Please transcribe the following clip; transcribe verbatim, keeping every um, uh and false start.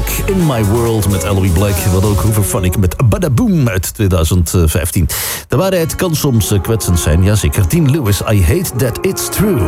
In My World met Aloe Black. Wat ook Hooverphonic met Badaboom uit twintig vijftien. De waarheid kan soms kwetsend zijn, jazeker. Dean Lewis, I Hate That It's True.